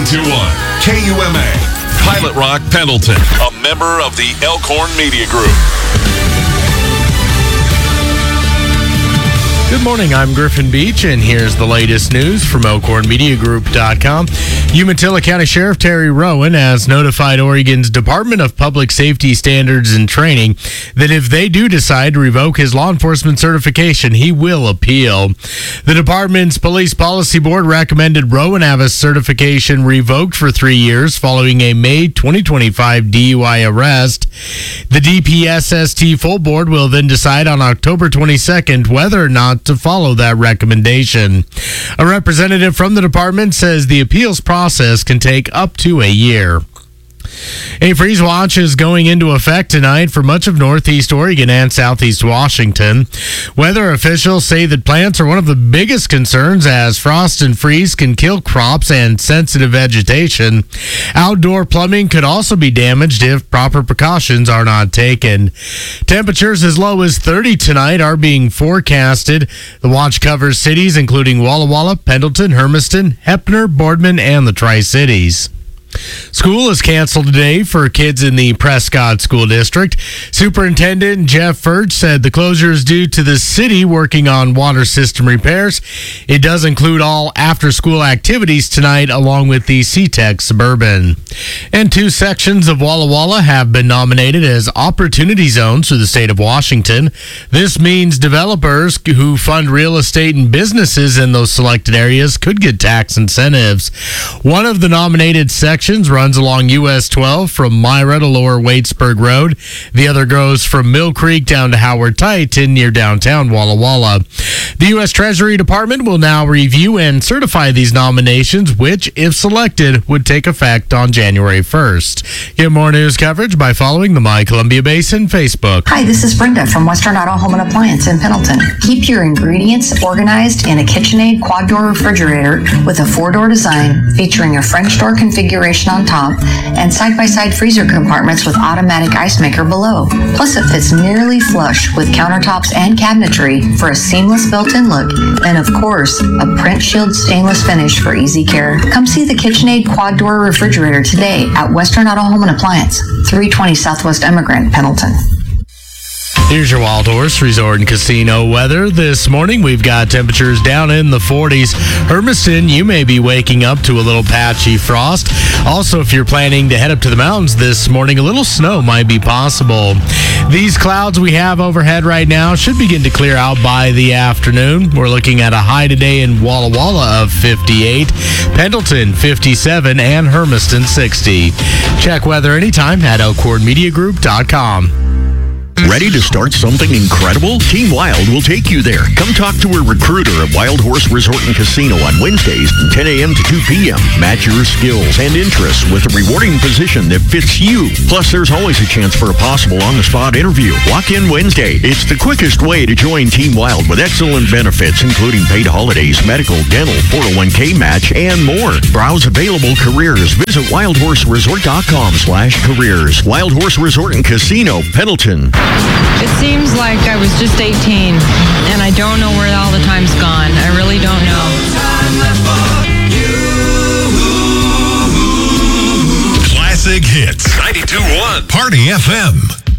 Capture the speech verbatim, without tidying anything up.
ninety-two point one K U M A, Pilot Rock, Pendleton, a member of the Elkhorn Media Group. Good morning, I'm Griffin Beach, and here's the latest news from Elkhorn Media Group dot com. Umatilla County Sheriff Terry Rowan has notified Oregon's Department of Public Safety Standards and Training that if they do decide to revoke his law enforcement certification, he will appeal. The department's Police Policy Board recommended Rowan have his certification revoked for three years following a May twenty twenty-five D U I arrest. The D P S S T full board will then decide on October twenty-second whether or not to follow that recommendation. A representative from the department says the appeals process can take up to a year. A freeze watch is going into effect tonight for much of northeast Oregon and southeast Washington. Weather officials say that plants are one of the biggest concerns as frost and freeze can kill crops and sensitive vegetation. Outdoor plumbing could also be damaged if proper precautions are not taken. Temperatures as low as thirty tonight are being forecasted. The watch covers cities including Walla Walla, Pendleton, Hermiston, Heppner, Boardman, and the Tri-Cities. School is canceled today for kids in the Prescott School District. Superintendent Jeff Furch said the closure is due to the city working on water system repairs. It does include all after-school activities tonight along with the C-Tech Suburban. And two sections of Walla Walla have been nominated as opportunity zones for the state of Washington. This means developers who fund real estate and businesses in those selected areas could get tax incentives. One of the nominated sections runs along U S twelve from Myra to Lower Waitsburg Road. The other goes from Mill Creek down to Howard Titan near downtown Walla Walla. The U S Treasury Department will now review and certify these nominations, which, if selected, would take effect on January first. Get more news coverage by following the My Columbia Basin Facebook. Hi, this is Brenda from Western Auto Home and Appliance in Pendleton. Keep your ingredients organized in a KitchenAid quad-door refrigerator with a four-door design featuring a French door configuration on top and side-by-side freezer compartments with automatic ice maker below. Plus, it fits nearly flush with countertops and cabinetry for a seamless built-in look, and of course, a print shield stainless finish for easy care. Come see the KitchenAid quad door refrigerator today at Western Auto Home and Appliance, three twenty Southwest Emigrant, Pendleton. Here's your Wild Horse Resort and Casino weather. This morning, we've got temperatures down in the forties. Hermiston, you may be waking up to a little patchy frost. Also, if you're planning to head up to the mountains this morning, a little snow might be possible. These clouds we have overhead right now should begin to clear out by the afternoon. We're looking at a high today in Walla Walla of fifty-eight, Pendleton fifty-seven, and Hermiston sixty. Check weather anytime at Elkhorn Media Group dot com. Ready to start something incredible? Team Wild will take you there. Come talk to a recruiter at Wild Horse Resort and Casino on Wednesdays from ten a.m. to two p.m. Match your skills and interests with a rewarding position that fits you. Plus, there's always a chance for a possible on-the-spot interview. Walk in Wednesday. It's the quickest way to join Team Wild with excellent benefits, including paid holidays, medical, dental, four oh one k match, and more. Browse available careers. Visit wild horse resort dot com slash careers. Wild Horse Resort and Casino, Pendleton. It seems like I was just eighteen, and I don't know where all the time's gone. I really don't know. Classic Hits, ninety-two point one Party F M.